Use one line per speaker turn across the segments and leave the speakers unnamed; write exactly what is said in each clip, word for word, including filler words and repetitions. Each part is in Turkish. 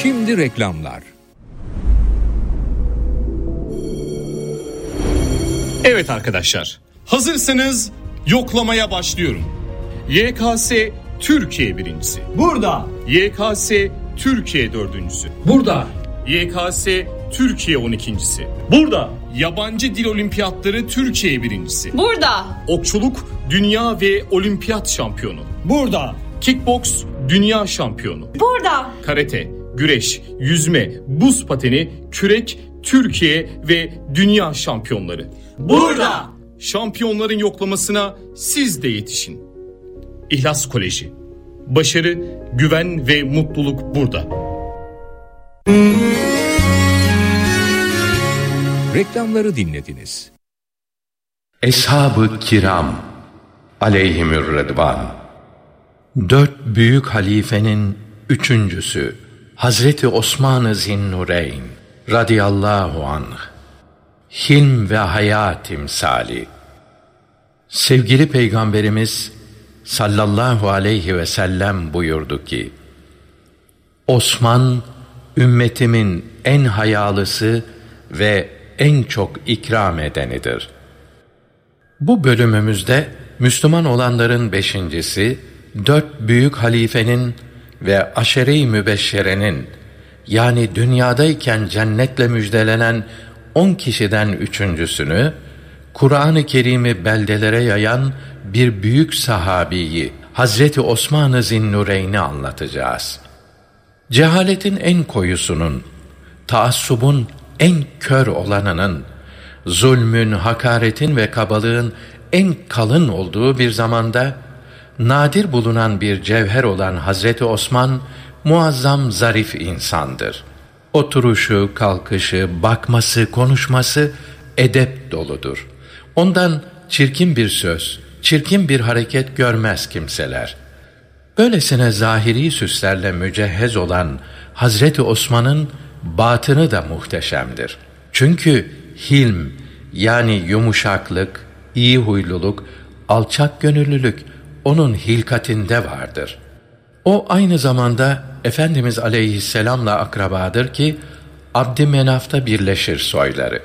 Şimdi reklamlar.
Evet arkadaşlar, hazırsanız yoklamaya başlıyorum. Y K S Türkiye birincisi.
Burada.
Y K S Türkiye dördüncüsü.
Burada.
Y K S Türkiye on ikincisi.
Burada.
Yabancı dil olimpiyatları Türkiye birincisi.
Burada.
Okçuluk dünya ve olimpiyat şampiyonu.
Burada.
Kickboks dünya şampiyonu.
Burada.
Karate, güreş, yüzme, buz pateni, kürek, Türkiye ve dünya şampiyonları.
Burada.
Şampiyonların yoklamasına siz de yetişin. İhlas Koleji. Başarı, güven ve mutluluk burada.
Reklamları dinlediniz.
Eshab-ı Kiram aleyhimür rıdvan, dört büyük halifenin üçüncüsü Hazreti Osman-ı Zinnureyn radıyallahu anh, hilm ve hayat timsali. Sevgili Peygamberimiz sallallahu aleyhi ve sellem buyurdu ki, Osman ümmetimin en hayalısı ve en çok ikram edenidir. Bu bölümümüzde Müslüman olanların beşincisi, dört büyük halifenin ve aşere-i mübeşşerenin, yani dünyadayken cennetle müjdelenen on kişiden üçüncüsünü, Kur'an-ı Kerim'i beldelere yayan bir büyük sahabiyi, Hazreti Osman-ı Zinnureyn'i anlatacağız. Cehaletin en koyusunun, taassubun en kör olanının, zulmün, hakaretin ve kabalığın en kalın olduğu bir zamanda, nadir bulunan bir cevher olan Hazreti Osman, muazzam zarif insandır. Oturuşu, kalkışı, bakması, konuşması edep doludur. Ondan çirkin bir söz, çirkin bir hareket görmez kimseler. Böylesine zahiri süslerle mücehhez olan Hazreti Osman'ın batını da muhteşemdir. Çünkü hilm, yani yumuşaklık, iyi huyluluk, alçak gönüllülük onun hilkatinde vardır. O aynı zamanda Efendimiz aleyhisselamla akrabadır ki Abdümenaf'ta birleşir soyları.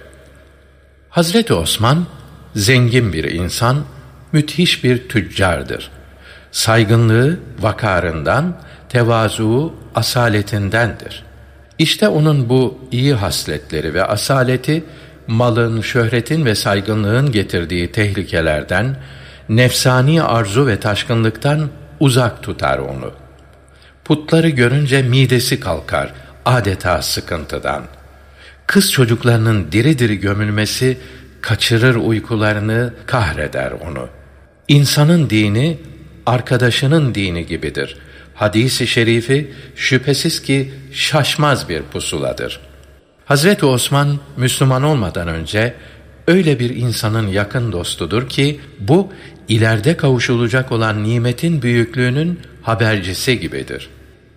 Hazreti Osman zengin bir insan, müthiş bir tüccardır. Saygınlığı vakarından, tevazu asaletindendir. İşte onun bu iyi hasletleri ve asaleti, malın, şöhretin ve saygınlığın getirdiği tehlikelerden, nefsani arzu ve taşkınlıktan uzak tutar onu. Putları görünce midesi kalkar, adeta sıkıntıdan. Kız çocuklarının diri diri gömülmesi, kaçırır uykularını, kahreder onu. İnsanın dini, arkadaşının dini gibidir. Hadis-i şerifi, şüphesiz ki şaşmaz bir pusuladır. Hazreti Osman, Müslüman olmadan önce, öyle bir insanın yakın dostudur ki, bu, ileride kavuşulacak olan nimetin büyüklüğünün habercisi gibidir.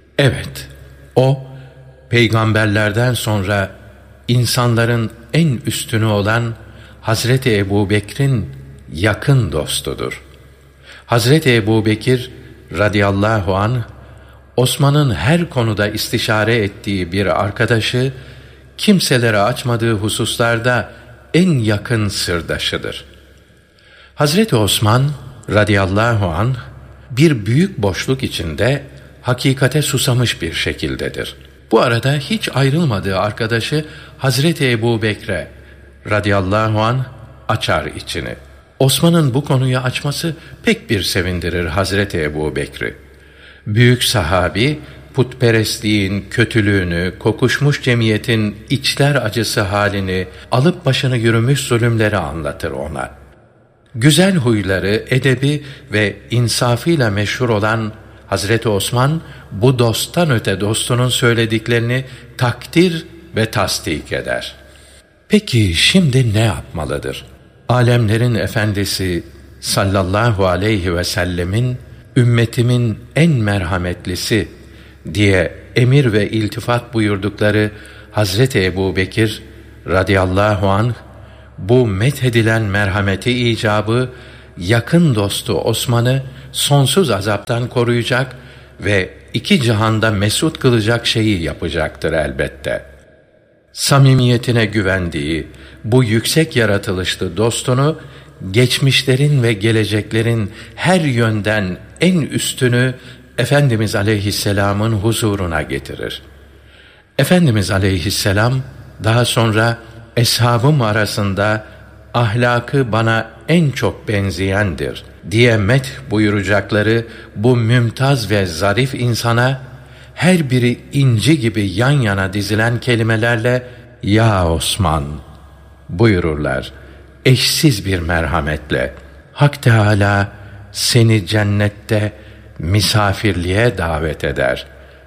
Evet, o, peygamberlerden sonra, insanların en üstünü olan Hazreti Ebubekir'in yakın dostudur. Hazreti Ebubekir radıyallahu anh, Osman'ın her konuda istişare ettiği bir arkadaşı, kimselere açmadığı hususlarda en yakın sırdaşıdır. Hazreti Osman radıyallahu anh, bir büyük boşluk içinde hakikate susamış bir şekildedir. Bu arada hiç ayrılmadığı arkadaşı Hazreti Ebubekir'e radıyallahu anh açar içini. Osman'ın bu konuyu açması pek bir sevindirir Hazreti Ebubekir'i. Büyük sahabi, putperestliğin kötülüğünü, kokuşmuş cemiyetin içler acısı halini, alıp başını yürümüş zulümleri anlatır ona. Güzel huyları, edebi ve insafıyla meşhur olan Hazreti Osman, bu dosttan öte dostunun söylediklerini takdir ve tasdik eder. Peki şimdi ne yapmalıdır? Alemlerin efendisi sallallahu aleyhi ve sellemin, ümmetimin en merhametlisi diye emir ve iltifat buyurdukları Hazreti Ebubekir radıyallahu anh, bu methedilen merhameti icabı, yakın dostu Osman'ı sonsuz azaptan koruyacak ve iki cihanda mesut kılacak şeyi yapacaktır elbette. Samimiyetine güvendiği bu yüksek yaratılışlı dostunu, geçmişlerin ve geleceklerin her yönden en üstünü Efendimiz Aleyhisselam'ın huzuruna getirir. Efendimiz Aleyhisselam daha sonra eshabım arasında ahlakı bana en çok benzeyendir diye meth buyuracakları bu mümtaz ve zarif insana her biri inci gibi yan yana dizilen kelimelerle "Ya Osman" buyururlar. Eşsiz bir merhametle Hak Teâlâ seni cennette misafirliğe davet eder.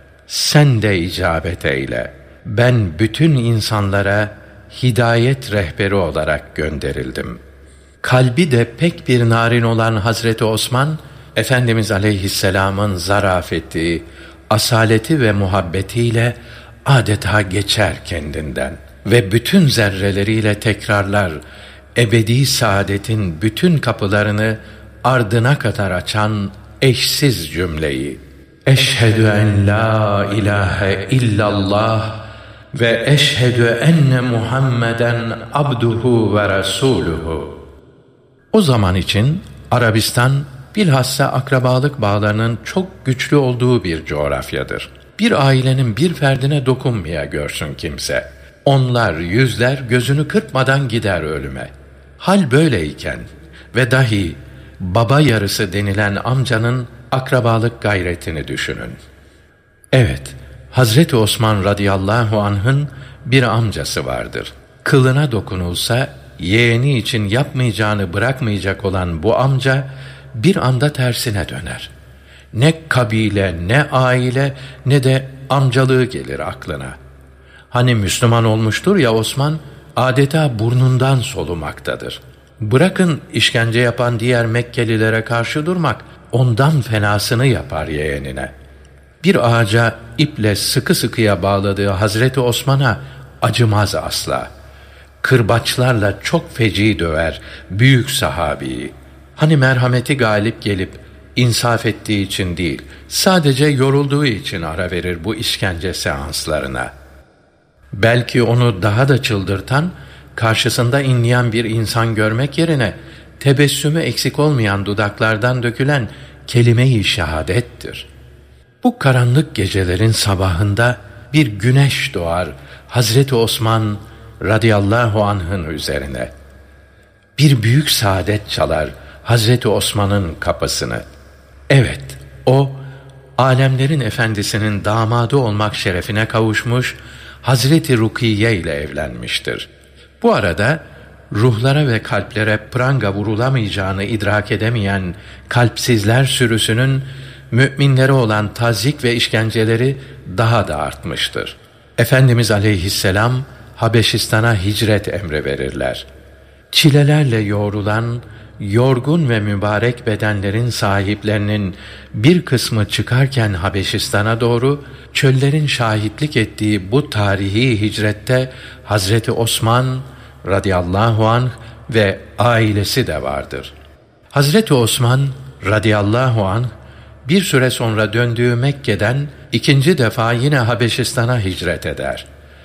Sen de icabet eyle. Ben bütün insanlara hidayet rehberi olarak gönderildim. Kalbi de pek bir narin olan Hazreti Osman, Efendimiz Aleyhisselam'ın zarafeti, asaleti ve muhabbetiyle adeta geçer kendinden ve bütün zerreleriyle tekrarlar ebedi saadetin bütün kapılarını ardına kadar açan eşsiz cümleyi: Eşhedü en la ilahe illallah ve eşhedü enne Muhammeden abduhu ve resuluhu. O zaman için Arabistan bilhassa akrabalık bağlarının çok güçlü olduğu bir coğrafyadır. Bir ailenin bir ferdine dokunmaya görsün kimse. Onlar, yüzler gözünü kırpmadan gider ölüme. Hal böyleyken ve dahi baba yarısı denilen amcanın akrabalık gayretini düşünün. Evet, Hazreti Osman radıyallahu anh'ın bir amcası vardır. Kılına dokunulsa yeğeni için yapmayacağını bırakmayacak olan bu amca bir anda tersine döner. Ne kabile, ne aile, ne de amcalığı gelir aklına. Hani Müslüman olmuştur ya Osman, adeta burnundan solumaktadır. Bırakın işkence yapan diğer Mekkelilere karşı durmak, ondan fenasını yapar yeğenine. Bir ağaca iple sıkı sıkıya bağladığı Hazreti Osman'a acımaz asla. Kırbaçlarla çok feci döver büyük sahabiyi. Hani merhameti galip gelip insaf ettiği için değil, sadece yorulduğu için ara verir bu işkence seanslarına. Belki onu daha da çıldırtan, karşısında inleyen bir insan görmek yerine tebessümü eksik olmayan dudaklardan dökülen kelime-i şehadettir. Bu karanlık gecelerin sabahında bir güneş doğar Hazreti Osman radıyallahu anh'ın üzerine. Bir büyük saadet çalar Hazreti Osman'ın kapısını. Evet, o alemlerin efendisinin damadı olmak şerefine kavuşmuş, Hazreti Rukiye ile evlenmiştir. Bu arada ruhlara ve kalplere pranga vurulamayacağını idrak edemeyen kalpsizler sürüsünün müminlere olan tazyik ve işkenceleri daha da artmıştır. Efendimiz aleyhisselam Habeşistan'a hicret emri verirler. Çilelerle yoğrulan, yorgun ve mübarek bedenlerin sahiplerinin bir kısmı çıkarken Habeşistan'a doğru, çöllerin şahitlik ettiği bu tarihi hicrette Hazreti Osman radıyallahu anh ve ailesi de vardır. Hazreti Osman radıyallahu anh bir süre sonra döndüğü Mekke'den ikinci defa yine Habeşistan'a hicret eder.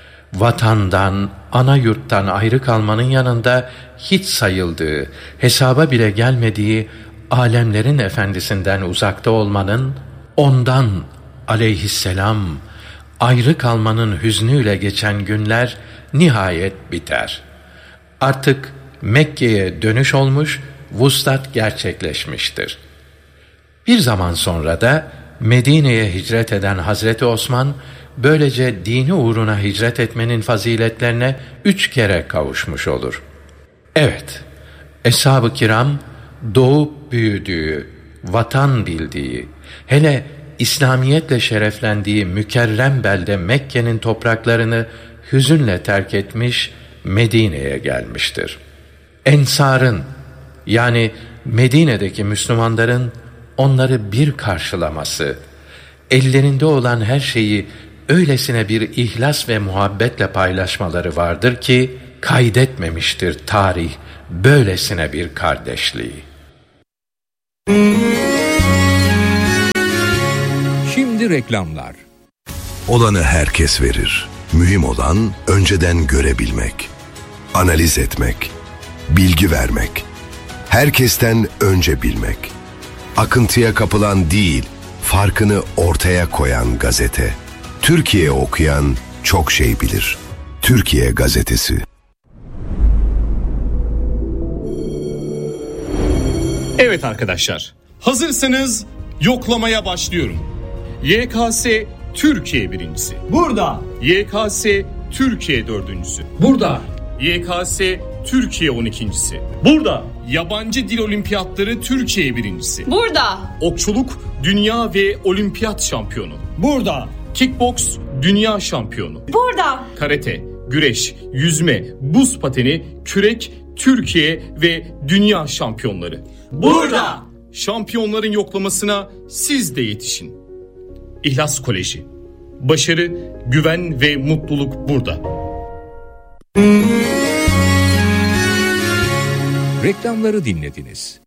Vatandan, ana yurttan ayrı kalmanın yanında hiç sayıldığı, hesaba bile gelmediği alemlerin efendisinden uzakta olmanın, ondan aleyhisselam ayrı kalmanın hüznüyle geçen günler nihayet biter. Artık Mekke'ye dönüş olmuş, vuslat gerçekleşmiştir. Bir zaman sonra da Medine'ye hicret eden Hazreti Osman, böylece dini uğruna hicret etmenin faziletlerine üç kere kavuşmuş olur. Evet, Eshab-ı Kiram doğup büyüdüğü, vatan bildiği, hele İslamiyetle şereflendiği mükerrem belde Mekke'nin topraklarını hüzünle terk etmiş, Medine'ye gelmiştir. Ensar'ın, yani Medine'deki Müslümanların onları bir karşılaması, ellerinde olan her şeyi öylesine bir ihlas ve muhabbetle paylaşmaları vardır ki, kaydetmemiştir tarih böylesine bir kardeşliği.
Şimdi reklamlar.
Olanı herkes verir. Mühim olan önceden görebilmek, analiz etmek, bilgi vermek, herkesten önce bilmek. Akıntıya kapılan değil, farkını ortaya koyan gazete. Türkiye okuyan çok şey bilir. Türkiye Gazetesi.
Evet arkadaşlar, hazırsanız yoklamaya başlıyorum. Y K S Türkiye birincisi.
Burada.
Y K S Türkiye dördüncüsü.
Burada.
Y K S Türkiye on ikincisi.
Burada.
Yabancı dil olimpiyatları Türkiye birincisi.
Burada.
Okçuluk dünya ve olimpiyat şampiyonu.
Burada.
Kickboks dünya şampiyonu.
Burada.
Karate, güreş, yüzme, buz pateni, kürek Türkiye ve dünya şampiyonları.
Burada.
Şampiyonların yoklamasına siz de yetişin. İhlas Koleji. Başarı, güven ve mutluluk burada.
Reklamları dinlediniz.